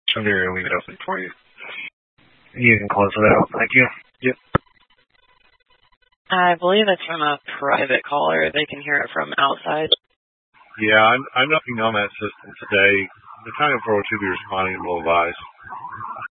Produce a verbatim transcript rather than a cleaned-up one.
I'm going to leave it open for you. You can close it out. Thank you. Yep. I believe it's from a private caller. They can hear it from outside. Yeah, I'm, I'm nothing on that system today. The time for to be responding will advise.